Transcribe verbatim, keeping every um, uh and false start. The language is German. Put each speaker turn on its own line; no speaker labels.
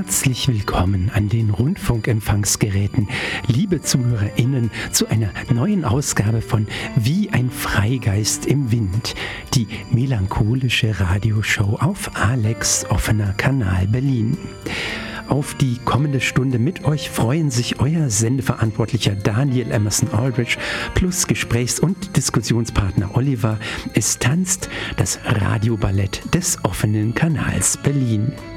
Herzlich willkommen an den Rundfunkempfangsgeräten, liebe ZuhörerInnen, zu einer neuen Ausgabe von Wie ein Freigeist im Wind, die melancholische Radioshow auf Alex offener Kanal Berlin. Auf die kommende Stunde mit euch freuen sich euer Sendeverantwortlicher Daniel Emerson Aldridge plus Gesprächs- und Diskussionspartner Oliver. Es tanzt das Radioballett des offenen Kanals Berlin.